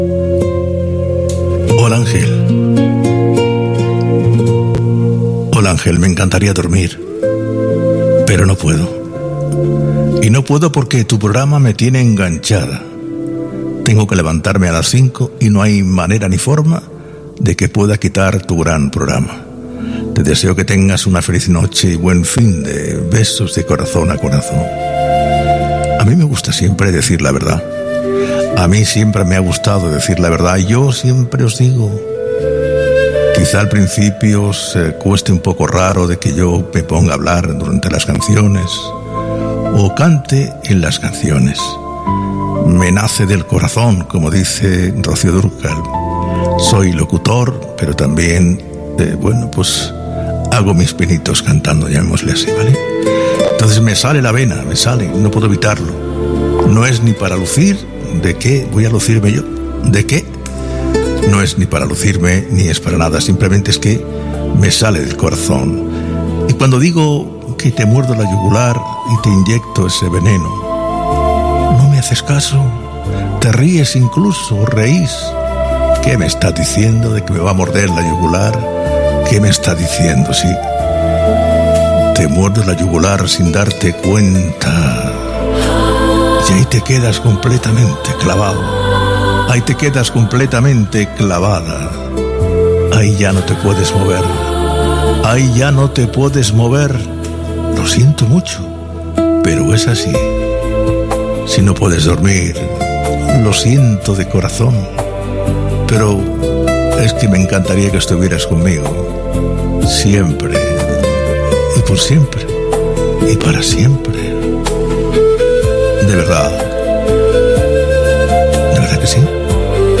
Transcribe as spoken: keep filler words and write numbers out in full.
Hola Ángel. Hola Ángel, me encantaría dormir, pero no puedo. Y no puedo porque tu programa me tiene enganchada. Tengo que levantarme a las cinco y no hay manera ni forma de que pueda quitar tu gran programa. Te deseo que tengas una feliz noche y buen fin de besos de corazón a corazón. A mí me gusta siempre decir la verdad. A mí siempre me ha gustado decir la verdad. Yo siempre os digo, quizá al principio os eh, cueste un poco raro de que yo me ponga a hablar durante las canciones o cante en las canciones. Me nace del corazón, como dice Rocío Dúrcal. Soy locutor, pero también, eh, bueno, pues hago mis pinitos cantando, llamémosle así, ¿vale? Entonces me sale la vena, me sale, no puedo evitarlo. No es ni para lucir. ¿De qué voy a lucirme yo? ¿De qué? No es ni para lucirme, ni es para nada. Simplemente es que me sale del corazón. Y cuando digo que te muerdo la yugular y te inyecto ese veneno, no me haces caso. Te ríes incluso, o reís. ¿Qué me está diciendo de que me va a morder la yugular? ¿Qué me está diciendo? Sí. Te muerdo la yugular sin darte cuenta. Y ahí te quedas completamente clavado. Ahí te quedas completamente clavada. Ahí ya no te puedes mover. Ahí ya no te puedes mover. Lo siento mucho, pero es así. Si no puedes dormir, lo siento de corazón. Pero es que me encantaría que estuvieras conmigo. Siempre. Y por siempre. Y para siempre. De verdad.